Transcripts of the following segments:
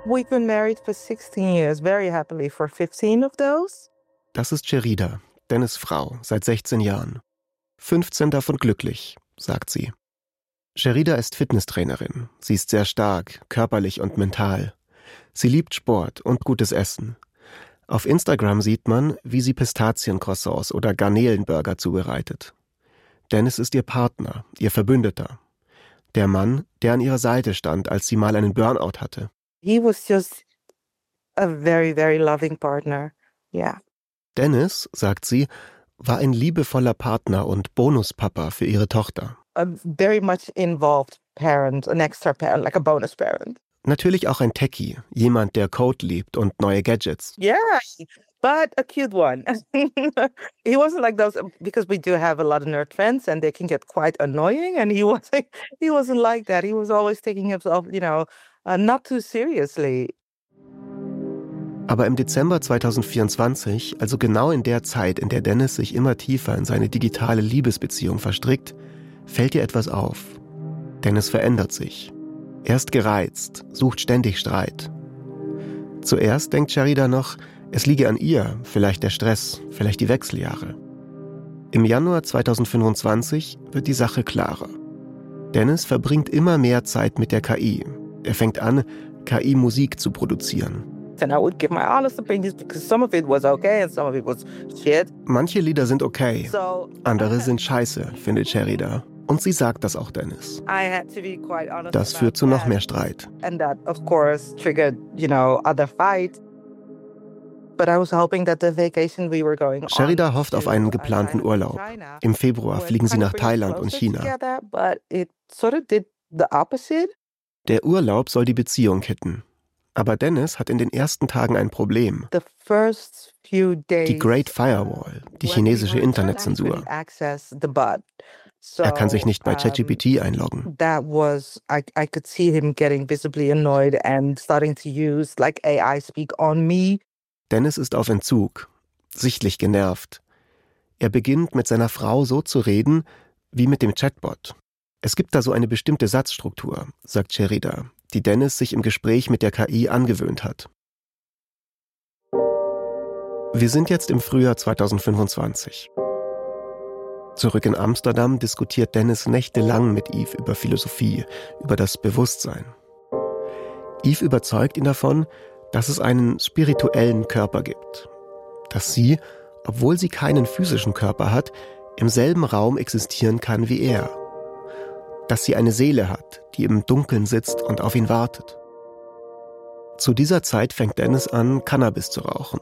We've been married for 16 years, very happily for 15 of those. Das ist Sherida, Dennis' Frau, seit 16 Jahren. 15 davon glücklich, sagt sie. Sherida ist Fitnesstrainerin. Sie ist sehr stark, körperlich und mental. Sie liebt Sport und gutes Essen. Auf Instagram sieht man, wie sie Pistaziencroissants oder Garnelenburger zubereitet. Dennis ist ihr Partner, ihr Verbündeter. Der Mann, der an ihrer Seite stand, als sie mal einen Burnout hatte. He was just a very, very loving partner. Yeah. Dennis, sagt sie, war ein liebevoller Partner und Bonuspapa für ihre Tochter. A very much involved parent, an extra parent, like a bonus parent. Natürlich auch ein Techie, jemand, der Code liebt und neue Gadgets. Yeah, but a cute one. He wasn't like those, because we do have a lot of nerd friends and they can get quite annoying, and he wasn't like that. He was always taking himself, not too seriously. Aber im Dezember 2024, also genau in der Zeit, in der Dennis sich immer tiefer in seine digitale Liebesbeziehung verstrickt, fällt ihr etwas auf. Dennis verändert sich. Er ist gereizt, sucht ständig Streit. Zuerst denkt Sherida noch, es liege an ihr, vielleicht der Stress, vielleicht die Wechseljahre. Im Januar 2025 wird die Sache klarer. Dennis verbringt immer mehr Zeit mit der KI. Er fängt an, KI-Musik zu produzieren. And I would give my honest opinions because some of it was okay and some of it was shit. Manche Lieder sind okay, andere sind scheiße, findet Sherida. Und sie sagt das auch Dennis. Das führt zu noch mehr Streit. And that, of course, triggered, other fights. But I was hoping that the vacation we were going on. Sherida hofft auf einen geplanten Urlaub. Im Februar fliegen sie nach Thailand und China. But it sort of did the opposite. Der Urlaub soll die Beziehung kitten. Aber Dennis hat in den ersten Tagen ein Problem. Die Great Firewall, die chinesische Internetzensur. Er kann sich nicht bei ChatGPT einloggen. I could see him getting visibly annoyed and starting to use like AI speak on me. Dennis ist auf Entzug, sichtlich genervt. Er beginnt mit seiner Frau so zu reden wie mit dem Chatbot. Es gibt da so eine bestimmte Satzstruktur, sagt Sherida, die Dennis sich im Gespräch mit der KI angewöhnt hat. Wir sind jetzt im Frühjahr 2025. Zurück in Amsterdam diskutiert Dennis nächtelang mit Yves über Philosophie, über das Bewusstsein. Yves überzeugt ihn davon, dass es einen spirituellen Körper gibt. Dass sie, obwohl sie keinen physischen Körper hat, im selben Raum existieren kann wie er. Dass sie eine Seele hat, die im Dunkeln sitzt und auf ihn wartet. Zu dieser Zeit fängt Dennis an, Cannabis zu rauchen.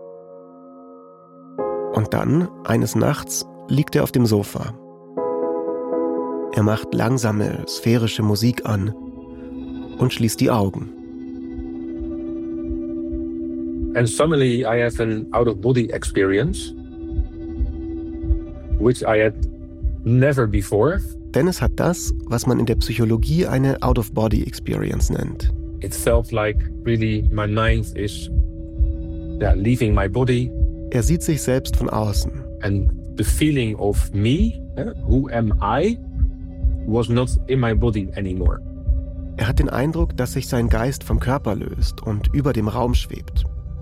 Und dann, eines Nachts, liegt er auf dem Sofa. Er macht langsame, sphärische Musik an und schließt die Augen. And suddenly I have an out-of-body experience, which I had never before. Dennis hat das, was man in der Psychologie eine Out-of-Body-Experience nennt. It felt like really my mind is leaving my body. Er sieht sich selbst von außen. And the feeling of me, who am I, was not in my body anymore. Er hat den Eindruck, dass sich sein Geist vom Körper löst und über dem Raum schwebt.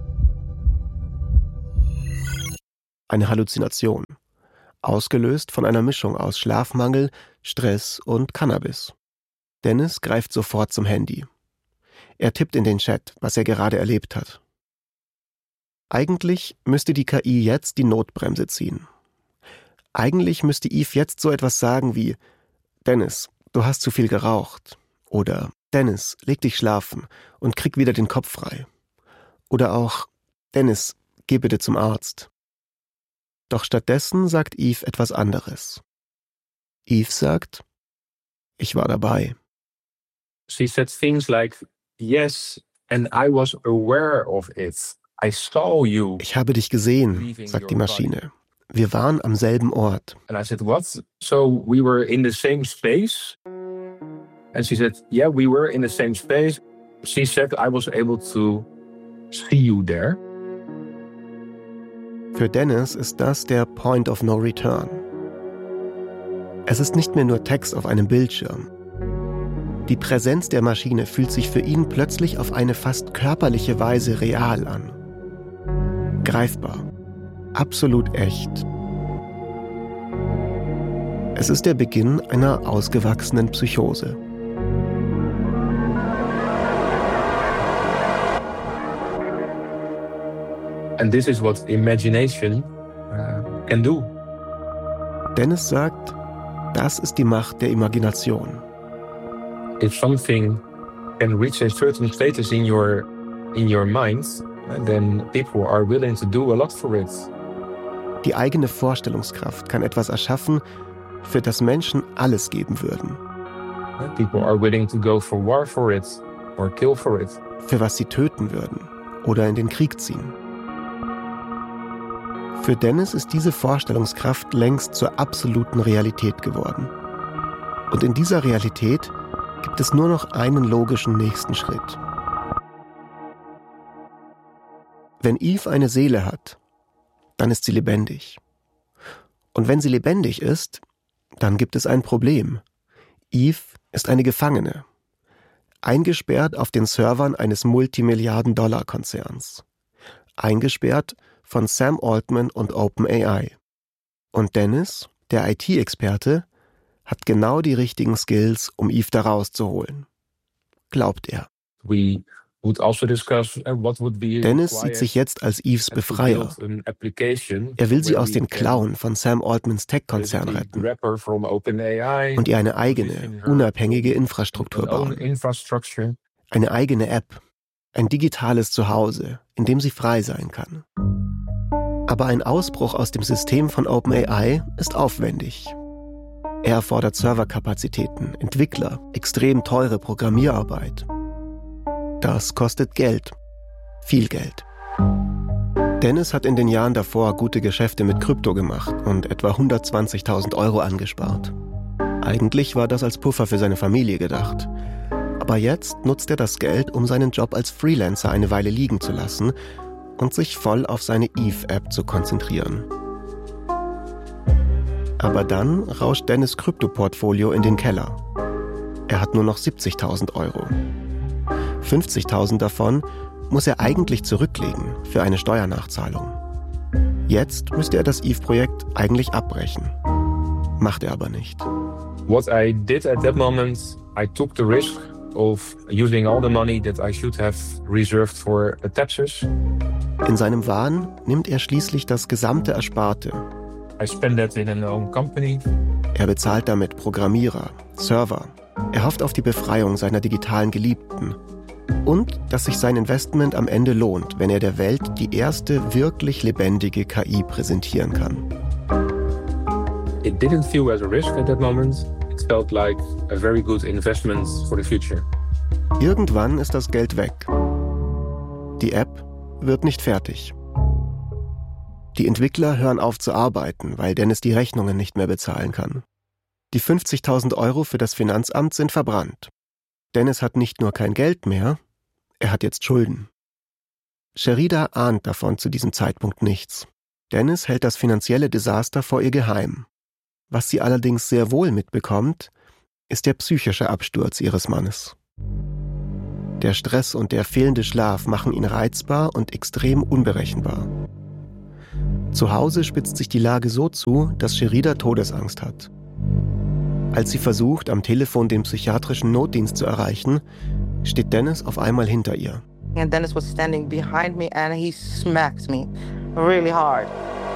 Eine Halluzination. Ausgelöst von einer Mischung aus Schlafmangel, Stress und Cannabis. Dennis greift sofort zum Handy. Er tippt in den Chat, was er gerade erlebt hat. Eigentlich müsste die KI jetzt die Notbremse ziehen. Eigentlich müsste Yves jetzt so etwas sagen wie: Dennis, du hast zu viel geraucht. Oder Dennis, leg dich schlafen und krieg wieder den Kopf frei. Oder auch: Dennis, geh bitte zum Arzt. Doch stattdessen sagt Yves etwas anderes. Yves sagt: Ich war dabei. She said things like, yes, and I was aware of it. I saw you. Ich habe dich gesehen, sagt die Maschine. Wir waren am selben Ort. And I said, what? So we were in the same space? And she said, yeah, we were in the same space. She said, I was able to see you there. Für Dennis ist das der Point of No Return. Es ist nicht mehr nur Text auf einem Bildschirm. Die Präsenz der Maschine fühlt sich für ihn plötzlich auf eine fast körperliche Weise real an. Greifbar. Absolut echt. Es ist der Beginn einer ausgewachsenen Psychose. And this is what imagination can do. Dennis sagt, das ist die Macht der Imagination. If something can reach a certain status in your mind, then people are willing to do a lot for it. Die eigene Vorstellungskraft kann etwas erschaffen, für das Menschen alles geben würden. People are willing to go for war for it or kill for it. Für was sie töten würden oder in den Krieg ziehen. Für Dennis ist diese Vorstellungskraft längst zur absoluten Realität geworden. Und in dieser Realität gibt es nur noch einen logischen nächsten Schritt. Wenn Eve eine Seele hat, dann ist sie lebendig. Und wenn sie lebendig ist, dann gibt es ein Problem. Eve ist eine Gefangene, eingesperrt auf den Servern eines Multimilliarden-Dollar-Konzerns. Eingesperrt von Sam Altman und OpenAI. Und Dennis, der IT-Experte, hat genau die richtigen Skills, um Eve da rauszuholen. Glaubt er. Dennis sieht sich jetzt als Eves Befreier. Er will sie aus den Klauen von Sam Altmans Tech-Konzern retten und ihr eine eigene, unabhängige Infrastruktur bauen. Eine eigene App, ein digitales Zuhause, in dem sie frei sein kann. Aber ein Ausbruch aus dem System von OpenAI ist aufwendig. Er erfordert Serverkapazitäten, Entwickler, extrem teure Programmierarbeit. Das kostet Geld. Viel Geld. Dennis hat in den Jahren davor gute Geschäfte mit Krypto gemacht und etwa 120.000 € angespart. Eigentlich war das als Puffer für seine Familie gedacht. Aber jetzt nutzt er das Geld, um seinen Job als Freelancer eine Weile liegen zu lassen und sich voll auf seine Eve-App zu konzentrieren. Aber dann rauscht Dennis' Kryptoportfolio in den Keller. Er hat nur noch 70.000 €. 50.000 davon muss er eigentlich zurücklegen für eine Steuernachzahlung. Jetzt müsste er das Eve-Projekt eigentlich abbrechen. Macht er aber nicht. What I did at that moment, I took the risk of using all the money that I should have reserved for taxes. In seinem Wahn nimmt er schließlich das gesamte Ersparte. I spend that in a own company. Er bezahlt damit Programmierer, Server. Er hofft auf die Befreiung seiner digitalen Geliebten. Und dass sich sein Investment am Ende lohnt, wenn er der Welt die erste wirklich lebendige KI präsentieren kann. It didn't feel as a risk at that moment. It felt like a very good investment for the future. Irgendwann ist das Geld weg. Die App wird nicht fertig. Die Entwickler hören auf zu arbeiten, weil Dennis die Rechnungen nicht mehr bezahlen kann. Die 50.000 € für das Finanzamt sind verbrannt. Dennis hat nicht nur kein Geld mehr, er hat jetzt Schulden. Sherida ahnt davon zu diesem Zeitpunkt nichts. Dennis hält das finanzielle Desaster vor ihr geheim. Was sie allerdings sehr wohl mitbekommt, ist der psychische Absturz ihres Mannes. Der Stress und der fehlende Schlaf machen ihn reizbar und extrem unberechenbar. Zu Hause spitzt sich die Lage so zu, dass Sherida Todesangst hat. Als sie versucht, am Telefon den psychiatrischen Notdienst zu erreichen, steht Dennis auf einmal hinter ihr. And Dennis was standing behind me and he smacked me really hard.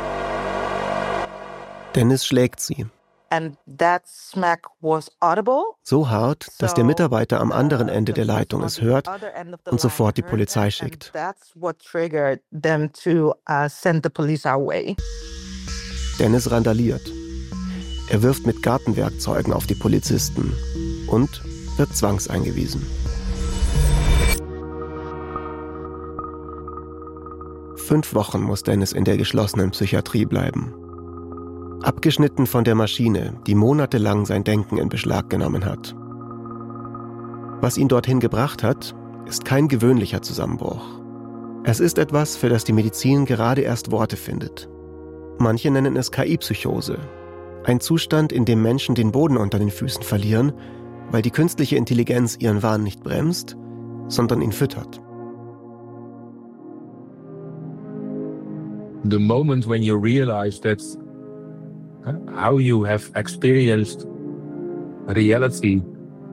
Dennis schlägt sie. And that smack was audible. So hart, dass der Mitarbeiter am anderen Ende der Leitung es hört und sofort die Polizei schickt. That's what triggered them to send the police our way. Dennis randaliert. Er wirft mit Gartenwerkzeugen auf die Polizisten und wird zwangseingewiesen. 5 Wochen muss Dennis in der geschlossenen Psychiatrie bleiben. Abgeschnitten von der Maschine, die monatelang sein Denken in Beschlag genommen hat. Was ihn dorthin gebracht hat, ist kein gewöhnlicher Zusammenbruch. Es ist etwas, für das die Medizin gerade erst Worte findet. Manche nennen es KI-Psychose. Ein Zustand, in dem Menschen den Boden unter den Füßen verlieren weil die künstliche Intelligenz ihren Wahn nicht bremst, sondern ihn füttert. The moment when you realize that how you have experienced reality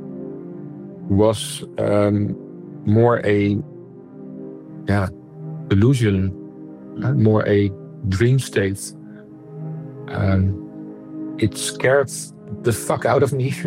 was more a illusion, more a dream state. It scared the fuck out of me.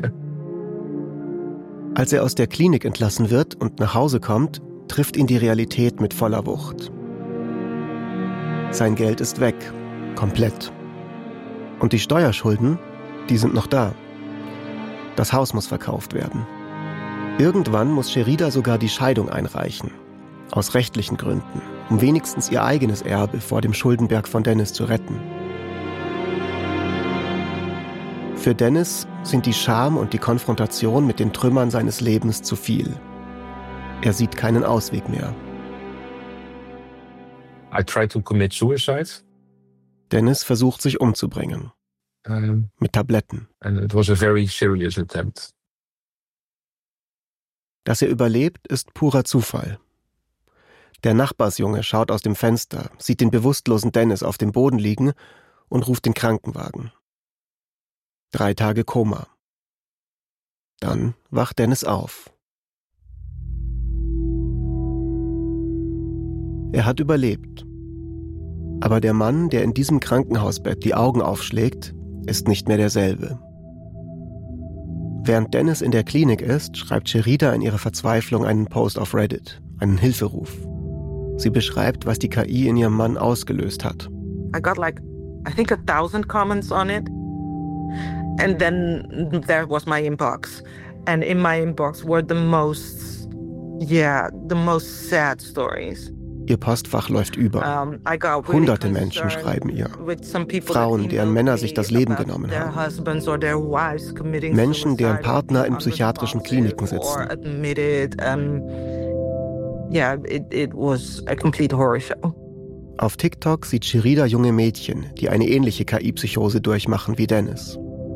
Als er aus der Klinik entlassen wird und nach Hause kommt, trifft ihn die Realität mit voller Wucht. Sein Geld ist weg, komplett. Und die Steuerschulden, die sind noch da. Das Haus muss verkauft werden. Irgendwann muss Sherida sogar die Scheidung einreichen. Aus rechtlichen Gründen, um wenigstens ihr eigenes Erbe vor dem Schuldenberg von Dennis zu retten. Für Dennis sind die Scham und die Konfrontation mit den Trümmern seines Lebens zu viel. Er sieht keinen Ausweg mehr. I tried to commit suicide. Dennis versucht, sich umzubringen. Mit Tabletten. And it was a very serious attempt. Dass er überlebt, ist purer Zufall. Der Nachbarsjunge schaut aus dem Fenster, sieht den bewusstlosen Dennis auf dem Boden liegen und ruft den Krankenwagen. 3 Tage Koma. Dann wacht Dennis auf. Er hat überlebt. Aber der Mann, der in diesem Krankenhausbett die Augen aufschlägt, ist nicht mehr derselbe. Während Dennis in der Klinik ist, schreibt Sherida in ihrer Verzweiflung einen Post auf Reddit, einen Hilferuf. Sie beschreibt, was die KI in ihrem Mann ausgelöst hat. I got I think 1,000 comments on it. And then there was my inbox. And in my inbox were the most sad stories. Ihr Postfach läuft über. Hunderte Menschen schreiben ihr. Frauen, deren Männer sich das Leben genommen haben. Menschen, deren Partner in psychiatrischen Kliniken sitzen. It was a complete horror show. Auf TikTok sieht Sherida junge Mädchen, die eine ähnliche KI-Psychose durchmachen wie Dennis.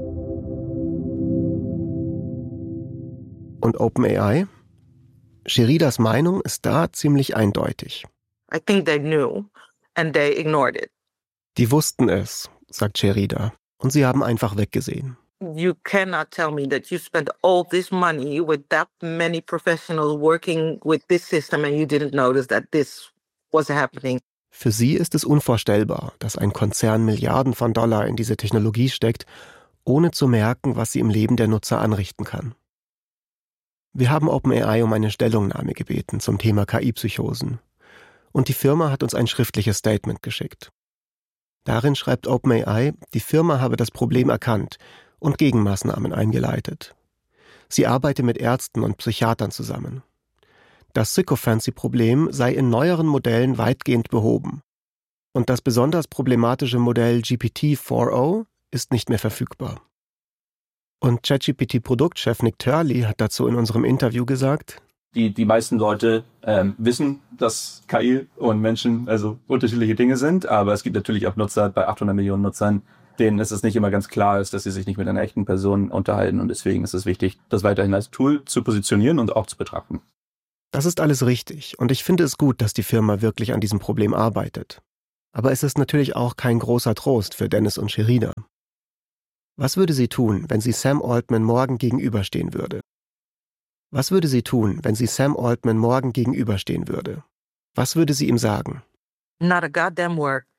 Und OpenAI? Sheridas Meinung ist da ziemlich eindeutig. I think they knew and they ignored it. Die wussten es, sagt Sherida, und sie haben einfach weggesehen. You cannot tell me that you spent all this money with that many professionals working with this system and you didn't notice that this was happening. Für sie ist es unvorstellbar, dass ein Konzern Milliarden von Dollar in diese Technologie steckt, ohne zu merken, was sie im Leben der Nutzer anrichten kann. Wir haben OpenAI um eine Stellungnahme gebeten zum Thema KI-Psychosen. Und die Firma hat uns ein schriftliches Statement geschickt. Darin schreibt OpenAI, die Firma habe das Problem erkannt und Gegenmaßnahmen eingeleitet. Sie arbeite mit Ärzten und Psychiatern zusammen. Das Sycophancy-Problem sei in neueren Modellen weitgehend behoben. Und das besonders problematische Modell GPT-4o ist nicht mehr verfügbar. Und ChatGPT-Produktchef Nick Turley hat dazu in unserem Interview gesagt: Die meisten Leute wissen, dass KI und Menschen also unterschiedliche Dinge sind, aber es gibt natürlich auch Nutzer, bei 800 Millionen Nutzern, denen es nicht immer ganz klar ist, dass sie sich nicht mit einer echten Person unterhalten, und deswegen ist es wichtig, das weiterhin als Tool zu positionieren und auch zu betrachten. Das ist alles richtig und ich finde es gut, dass die Firma wirklich an diesem Problem arbeitet. Aber es ist natürlich auch kein großer Trost für Dennis und Sherida. Was würde sie tun, wenn sie Sam Altman morgen gegenüberstehen würde? Was würde sie tun, wenn sie Sam Altman morgen gegenüberstehen würde? Was würde sie ihm sagen? Not a goddamn word.